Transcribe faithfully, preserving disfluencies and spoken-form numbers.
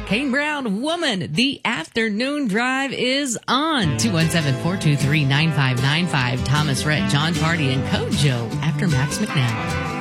Kane Brown, Woman. The afternoon drive is on. two one seven, four two three, nine five nine five. Thomas Rhett, John Party, and Code Joe after Max McNally.